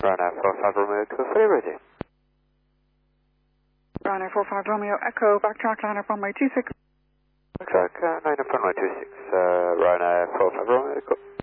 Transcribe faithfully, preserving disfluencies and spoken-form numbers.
Ryanair four five Romeo Echo, fully ready. Ryanair four five Romeo Echo, backtrack line up runway two six. Backtrack, uh, line up runway two six, uh, Ryanair four five Romeo Echo.